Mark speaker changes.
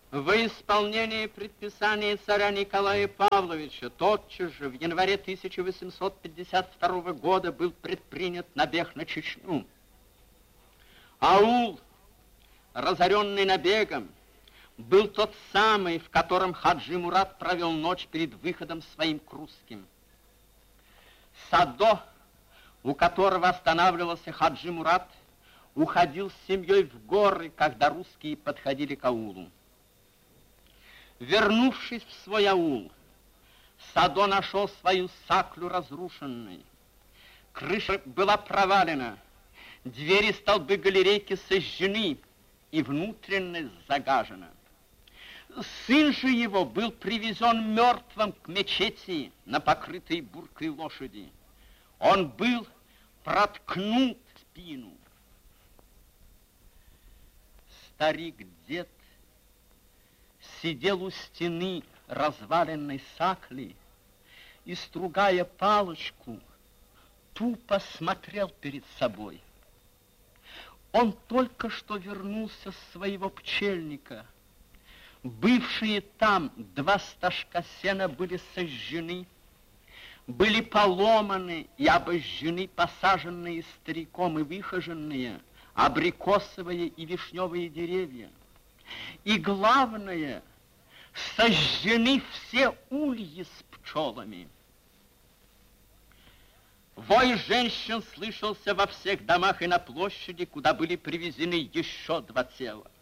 Speaker 1: Во исполнение предписания царя Николая Павловича тотчас же в январе 1852 года был предпринят набег на Чечню. Аул, разоренный набегом, был тот самый, в котором Хаджи Мурат провел ночь перед выходом своим к русским. Садо, у которого останавливался Хаджи Мурат, уходил с семьей в горы, когда русские подходили к аулу. Вернувшись в свой аул, Садо нашел свою саклю разрушенной. Крыша была провалена, двери, столбы, галерейки сожжены, и внутренность загажена. Сын же его был привезен мертвым к мечети на покрытой буркой лошади. Он был проткнут в спину. Старик-дед сидел у стены разваленной сакли и, стругая палочку, тупо смотрел перед собой. Он только что вернулся с своего пчельника. Бывшие там 2 стажка сена были сожжены, были поломаны и обожжены посаженные стариком и выхоженные абрикосовые и вишневые деревья. И главное, сожжены все ульи с пчелами. Вой женщин слышался во всех домах и на площади, куда были привезены еще 2 тела.